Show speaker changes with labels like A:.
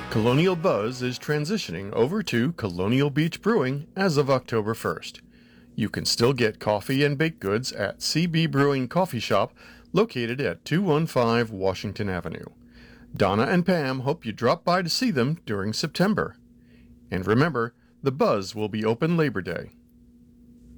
A: Colonial Buzz is transitioning over to Colonial Beach Brewing as of October 1st. You can still get coffee and baked goods at CB Brewing Coffee Shop located at 215 Washington Avenue. Donna and Pam hope you drop by to see them during September. And remember, the Buzz will be open Labor Day.